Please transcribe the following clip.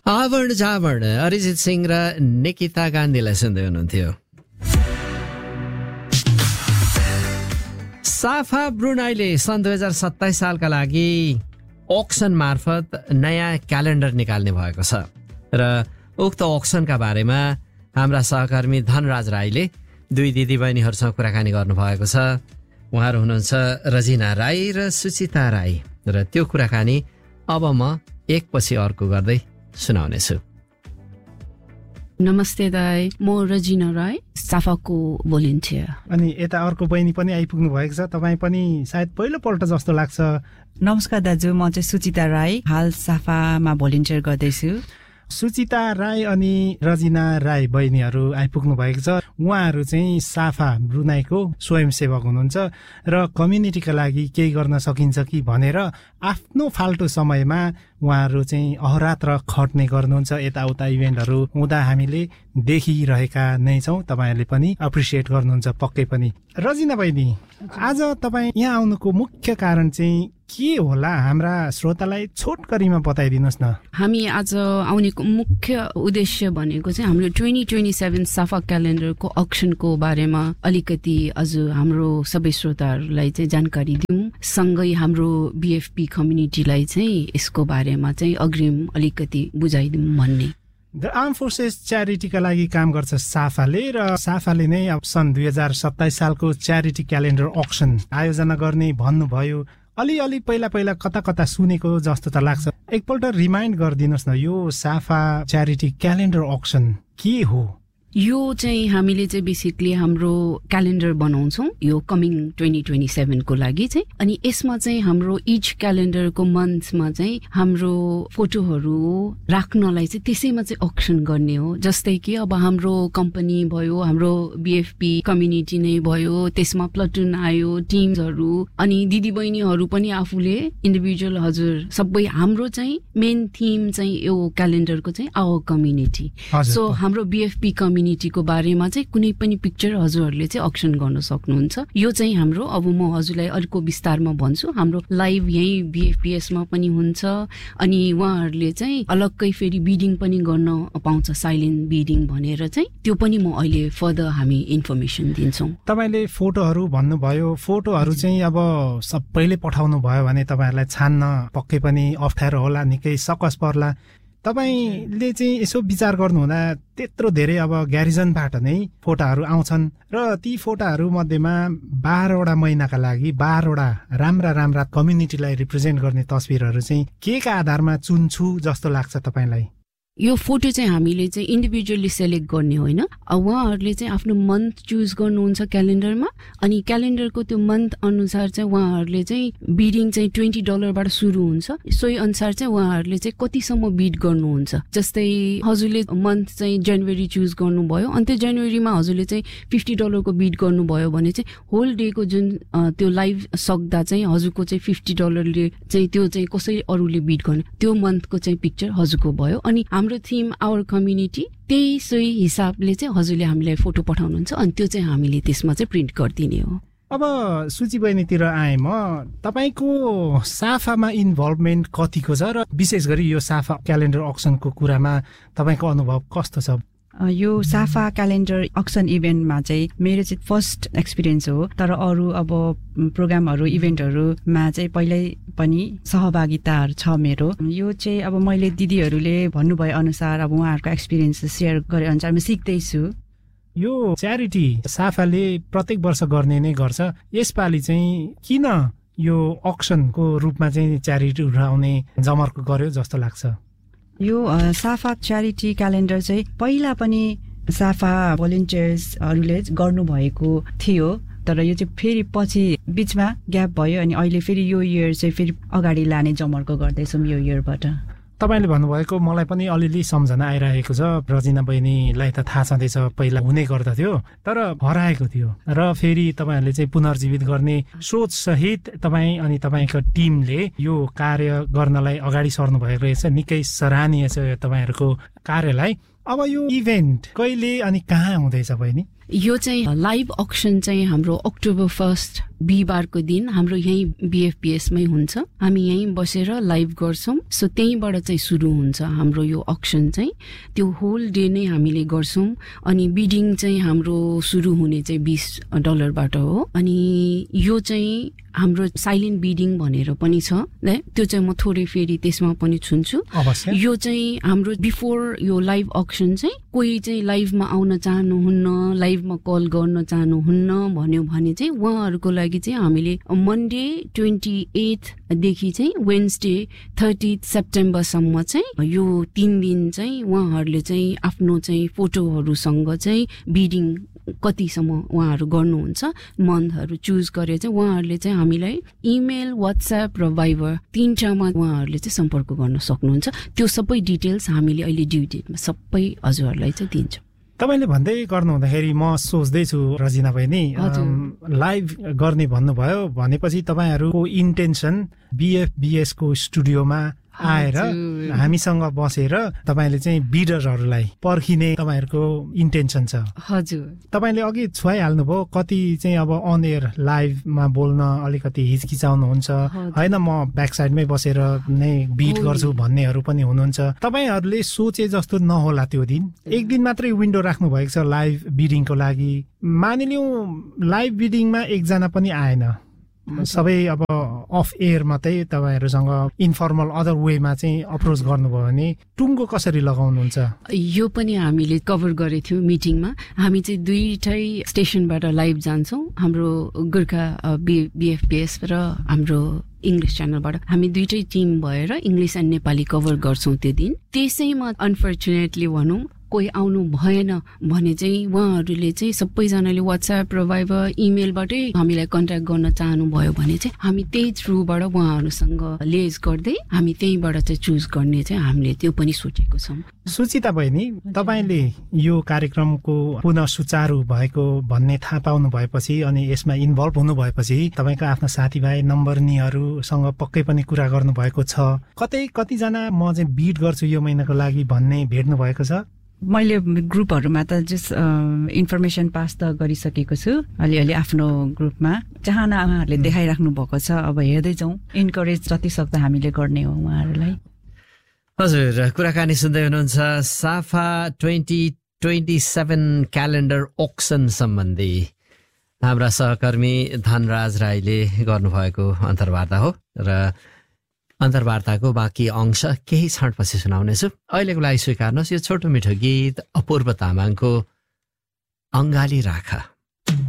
आवर्ण जावर्ण अरिजित सिंह र निकिता गान्धीलाई सुन्दै हुनुहुन्थ्यो। साफा ब्रुनाईले सन् 2027 सालका लागि अक्सन मार्फत नयाँ क्यालेन्डर निकाल्ने भएको छ र उक्त अक्सनका बारेमा हाम्रा सहकर्मी धनराज राईले दुई दिदीबहिनीहरूसँग कुराकानी गर्नुभएको छ। उहाँहरू हुनुहुन्छ रजिना राई र सुचिता राई र त्यो कुराकानी अब म एकपछि अर्को गर्दै सुनाउनेछु। नमस्ते दाई, म रजिना राई, साफाको भोलिन्टियर। अनि यता अर्को बहिनी पनि आइपुग्नु भएको छ, तपाईँ पनि सायद पहिलोपल्ट जस्तो लाग्छ। नमस्कार दाजु, म चाहिँ सुचिता राई, हाल साफामा भोलिन्टियर गर्दैछु। सुचिता राई अनि रजिना राई बहिनीहरू आइपुग्नु भएको छ। उहाँहरू चाहिँ साफा ब्रुनाईको स्वयंसेवक हुनुहुन्छ र कम्युनिटीका लागि केही गर्न सकिन्छ कि भनेर आफ्नो फाल्टो समयमा उहाँहरू चाहिँ अहरात्र खट्ने गर्नुहुन्छ। यताउता इभेन्टहरू हुँदा हामीले देखिरहेका नै छौँ, तपाईँहरूले पनि एप्रिसिएट गर्नुहुन्छ पक्कै पनि। रजिना बहिनी, आज तपाईँ यहाँ आउनुको मुख्य कारण चाहिँ के होला, हाम्रा श्रोतालाई छोटकरीमा बताइदिनुहोस् न। हामी आज आउनेको मुख्य उद्देश्य भनेको चाहिँ हाम्रो 2027 साफा क्यालेन्डरको अक्सनको बारेमा अलिकति हजुर हाम्रो सबै श्रोताहरूलाई चाहिँ जानकारी दिउँ, सँगै हाम्रो बीएफपी कम्युनिटीलाई चाहिँ यसको बारेमा चाहिँ अग्रिम अलिकति बुझाइदिउँ भन्ने। द आर्म फोर्सेस च्यारिटीका लागि काम गर्छ साफाले, र साफाले नै अब सन् 2027 सालको च्यारिटी क्यालेन्डर अक्सन आयोजना गर्ने भन्नुभयो। अलि पहिला कता कता सुनेको जस्तो त लाग्छ, एकपल्ट रिमाइन्ड गरिदिनुहोस् न, यो साफा च्यारिटी क्यालेन्डर अक्सन के हो? यो चाहिँ हामीले चाहिँ बेसिकली हाम्रो क्यालेन्डर बनाउँछौँ यो कमिङ 2027 को लागि चाहिँ। अनि यसमा चाहिँ हाम्रो इच क्यालेन्डरको मन्थमा चाहिँ हाम्रो फोटोहरू राख्नलाई चाहिँ त्यसैमा चाहिँ अक्सन गर्ने हो। जस्तै कि अब हाम्रो कम्पनी भयो, हाम्रो बीएफपी कम्युनिटी नै भयो, त्यसमा प्लटुन आयो, टिम्सहरू, अनि दिदीबहिनीहरू पनि आफूले इन्डिभिजुअल हजुर सबै। हाम्रो चाहिँ मेन थिम चाहिँ यो क्यालेन्डरको चाहिँ आवर कम्युनिटी। सो हाम्रो बीएफपी कम्युनिटीको बारेमा चाहिँ कुनै पनि पिक्चर हजुरहरूले चाहिँ अक्सन गर्न सक्नुहुन्छ। यो चाहिँ हाम्रो, अब म हजुरलाई अर्को विस्तारमा भन्छु, हाम्रो लाइभ यही बीएफपीएसमा पनि हुन्छ। अनि उहाँहरूले चाहिँ अलग्गै फेरि बिडिङ पनि गर्न पाउँछ, साइलेन्ट बिडिङ भनेर चाहिँ, त्यो पनि म अहिले फर्दर हामी इन्फर्मेसन दिन्छौँ। तपाईँले फोटोहरू भन्नुभयो, फोटोहरू चाहिँ अब सबैले पठाउनु भयो भने तपाईँहरूलाई छान्न पक्कै पनि अप्ठ्यारो होला, निकै सकस पर्ला। तपाईँले चाहिँ यसो विचार गर्नुहुँदा त्यत्रो धेरै अब ग्यारिजनबाट नै फोटाहरू आउँछन् र ती फोटाहरू मध्येमा 12वटा महिनाका लागि 12वटा राम्रा कम्युनिटीलाई रिप्रेजेन्ट गर्ने तस्बिरहरू चाहिँ के का आधारमा चुन्छु जस्तो लाग्छ तपाईँलाई? यो फोटो चाहिँ हामीले चाहिँ इन्डिभिजुअली सेलेक्ट गर्ने होइन, उहाँहरूले चाहिँ आफ्नो मन्थ चुज गर्नुहुन्छ क्यालेन्डरमा, अनि क्यालेन्डरको त्यो मन्थ अनुसार चाहिँ उहाँहरूले चाहिँ बिडिङ चाहिँ $20बाट सुरु हुन्छ। सोही अनुसार चाहिँ उहाँहरूले चाहिँ कतिसम्म बिड गर्नुहुन्छ। जस्तै हजुरले मन्थ चाहिँ जनवरी चुज गर्नुभयो, अनि त्यो जनवरीमा हजुरले चाहिँ $50 बिड गर्नुभयो भने चाहिँ होल डेको जुन त्यो लाइभ सक्दा चाहिँ हजुरको चाहिँ $50 चाहिँ त्यो चाहिँ कसरी अरूले बिड गर्ने, त्यो मन्थको चाहिँ पिक्चर हजुरको भयो। अनि हाम्रो थिम आवर कम्युनिटी, त्यही सोही हिसाबले चाहिँ हजुरले हामीलाई फोटो पठाउनुहुन्छ, अनि त्यो चाहिँ हामीले त्यसमा चाहिँ प्रिन्ट गरिदिने हो। अब सुची बहिनीतिर आएँ म, तपाईँको साफामा इन्भल्भमेन्ट कतिको छ र विशेष गरी यो साफा क्यालेन्डर अक्सनको कुरामा तपाईँको अनुभव कस्तो छ? यो साफा क्यालेन्डर अक्सन इभेन्टमा चाहिँ मेरो चाहिँ फर्स्ट एक्सपिरियन्स हो, तर अरू अब प्रोग्रामहरू इभेन्टहरूमा चाहिँ पहिल्यै पनि सहभागिताहरू छ मेरो। यो चाहिँ अब मैले दिदीहरूले भन्नुभए अनुसार अब उहाँहरूको एक्सपिरियन्स सेयर गरे अनुसार म सिक्दैछु। यो च्यारिटी साफाले प्रत्येक वर्ष गर्ने नै गर्छ, यसपालि चाहिँ किन यो अक्सनको रूपमा चाहिँ च्यारिटी उठाउने जमर्को गर्यो जस्तो लाग्छ? यो साफा च्यारिटी क्यालेन्डर चाहिँ पहिला पनि साफा भोलिन्टियर्सहरूले गर्नुभएको थियो, तर यो चाहिँ फेरि पछि बिचमा ग्याप भयो, अनि अहिले फेरि यो इयर चाहिँ फेरि अगाडि लाने जमर्को गर्दैछौँ यो इयरबाट। तपाईँले भन्नुभएको मलाई पनि अलिअलि सम्झना आइरहेको छ। रजिना बहिनीलाई त थाहा छँदैछ पहिला हुने गर्दथ्यो तर हराएको थियो, र फेरि तपाईँहरूले चाहिँ पुनर्जीवित गर्ने सोच सहित तपाईँ अनि तपाईँको टिमले यो कार्य गर्नलाई अगाडि सर्नु भएको रहेछ। निकै सराहनीय छ तपाईँहरूको कार्यलाई। अब यो इभेन्ट कहिले अनि कहाँ हुँदैछ बहिनी? यो चाहिँ लाइभ अक्सन चाहिँ हाम्रो अक्टोबर 1 बिहिबारको दिन हाम्रो यही BFPS मै हुन्छ। हामी यही बसेर लाइभ गर्छौं। सो त्यहीबाट चाहिँ सुरु हुन्छ हाम्रो यो अक्सन चाहिँ। त्यो होल डे नै हामीले गर्छौं। अनि बिडिङ चाहिँ हाम्रो सुरु हुने चाहिँ $20 बाट हो। अनि यो चाहिँ हाम्रो साइलेन्ट बिडिङ भनेर पनि छ, त्यो चाहिँ म थोरै फेरि त्यसमा पनि छुन्छु। यो चाहिँ हाम्रो बिफोर यो लाइभ अक्सन चाहिँ कोही चाहिँ लाइभमा आउन चाहनुहुन्न, लाइभमा कल गर्न चाहनुहुन्न भन्यो भने चाहिँ उहाँहरूको लागि चाहिँ हामीले मन्डे 28 देखि चाहिँ वेन्सडे 30 सेप्टेम्बरसम्म चाहिँ यो 3 दिन चाहिँ उहाँहरूले चाहिँ आफ्नो चाहिँ फोटोहरूसँग चाहिँ बिडिङ कतिसम्म उहाँहरू गर्नुहुन्छ मन्थहरू चुज गरेर चाहिँ उहाँहरूले चाहिँ हामीलाई इमेल, व्हाट्सएप र भाइबर तीनटामा उहाँहरूले चाहिँ सम्पर्क गर्न सक्नुहुन्छ। त्यो सबै डिटेल्स हामीले अहिले ड्यु डेटमा सबै हजुरहरूलाई चाहिँ दिन्छौँ। तपाईले भन्दै गर्नु हुँदाखेरि म सोच्दैछु रजिना बहिनी, लाइभ गर्ने भन्नुभयो भनेपछि तपाईहरुको इन्टेन्सन BFBS को स्टुडियोमा आएर हामीसँग बसेर तपाईले चाहिँ बिडरहरूलाई पर्खिने तपाईहरुको इन्टेन्सन छ। हजुर, तपाईले अघि छुवाइहाल्नु भयो कति चाहिँ अब अन एयर लाइभमा बोल्न अलिकति हिचकिचाउनुहुन्छ हैन, म ब्याक साइडमै बसेर नै बिड गर्छु भन्नेहरू पनि हुनुहुन्छ। तपाईहरुले सोचे जस्तो नहोला त्यो दिन। एक दिन मात्रै विन्डो राख्नु भएको छ लाइभ बिडिङको लागि। मानिलिउँ लाइभ बिडिङमा एकजना पनि आएन, सबै अब अफ एयर मात्रै तपाईहरुसँग इन्फर्मल अदर वेमा चाहिँ अप्रोच गर्नुभयो भने टुङ्गो कसरी लगाउनुहुन्छ? यो पनि हामीले कभर गरेको थियौँ मिटिङमा। हामी चाहिँ दुईटै स्टेसनबाट लाइभ जान्छौँ, हाम्रो गोर्खा BFPS र हाम्रो इङ्ग्लिस च्यानलबाट। हामी दुईटै टिम भएर इङ्ग्लिस एन्ड नेपाली कभर गर्छौँ त्यो दिन। त्यसैमा अनफर्चुनेटली भनौँ कोही आउनु भएन भने चाहिँ उहाँहरूले चाहिँ सबैजनाले व्हाट्सएप र भाइबर इमेलबाटै हामीलाई कन्ट्याक्ट गर्न चाहनुभयो भने चाहिँ हामी त्यही थ्रुबाट उहाँहरूसँग लिएज गर्दै हामी त्यहीबाट चाहिँ चुज गर्ने चाहिँ हामीले त्यो पनि सोचेको छौँ। सुचिता बहिनी, तपाईले यो कार्यक्रमको पुनः सुचारू भएको भन्ने थाहा पाउनु भएपछि अनि यसमा इन्भल्भ हुनु भएपछि तपाईको आफ्ना साथीभाइ नम्बरनीहरूसँग पक्कै पनि कुरा गर्नु भएको छ। कतिजना म चाहिँ बिड गर्छु यो महिनाको लागि भन्ने भेट्नु भएको छ? मैले ग्रुपहरुमा त जस्ट इन्फर्मेसन पास त गरिसकेको छु अलिअलि आफ्नो ग्रुपमा। चाहना उहाँहरूले देखाइराख्नु भएको छ, अब हेर्दै जाउँ, इन्करेज जति सक्दो हामीले गर्ने हो उहाँहरूलाई। हजुर, कुराकानी सुन्दै हुनुहुन्छ साफा 2027 क्यालेन्डर ऑक्सन सम्बन्धी हाम्रा सहकर्मी धनराज राईले गर्नुभएको अन्तर्वार्ता हो र अन्तर्वार्ताको बाँकी अंश केही क्षणपछि सुनाउनेछु। अहिलेको लागि स्वीकार्नुहोस् यो छोटो मिठो गीत अपूर्व तामाङको अंगाली राखा।